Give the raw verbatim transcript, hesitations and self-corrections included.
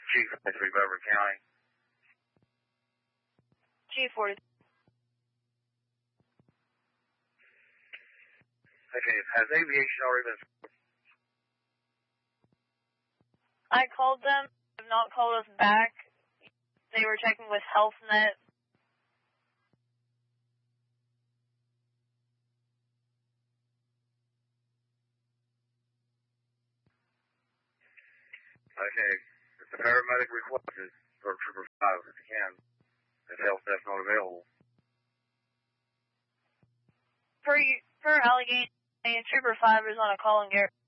G forty-three, Beverly County. G forty-three. Okay, has aviation already been... I called them, they have not called us back. They were checking with HealthNet. Okay, if the paramedic requested for Trooper five, if you can, if HealthNet's not available. Per, per Allegheny, Trooper five is on a call in Garrett.